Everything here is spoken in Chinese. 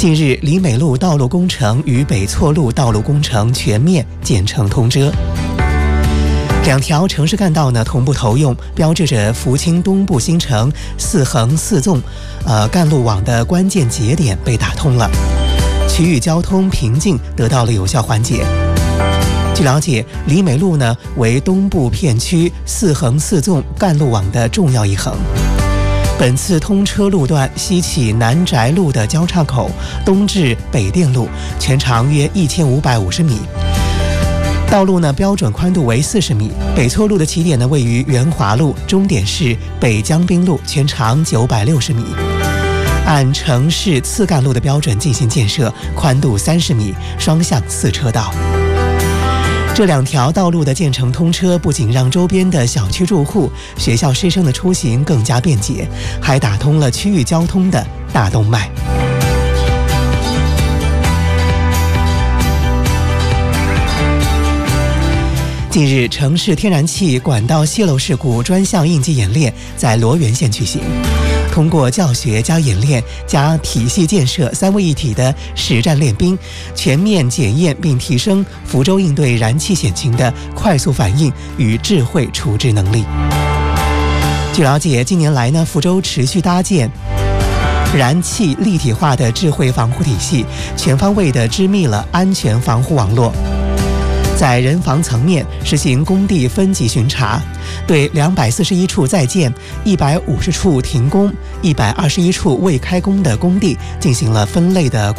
近日，李美路道路工程与北错路道路工程全面建成通车。两条城市干道呢同步投用，标志着福清东部新城4横4纵干路网的关键节点被打通了，区域交通瓶颈得到了有效缓解。据了解，李美路呢为东部片区4横4纵干路网的重要一横。本次通车路段西起南宅路的交叉口，东至北电路，全长约1550米。道路呢标准宽度为40米。北错路的起点呢位于元华路，终点是北江滨路，全长960米。按城市次干路的标准进行建设，宽度30米，双向4车道。这两条道路的建成通车，不仅让周边的小区住户、学校师生的出行更加便捷，还打通了区域交通的大动脉。近日，城市天然气管道泄漏事故专项应急演练在罗源县举行。通过教学加演练加体系建设3位一体的实战练兵，全面检验并提升福州应对燃气险情的快速反应与智慧处置能力。据了解，近年来呢，福州持续搭建燃气立体化的智慧防护体系，全方位地织密了安全防护网络。在人防层面实行工地分级巡查，对241处在建、150处停工、121处未开工的工地进行了分类的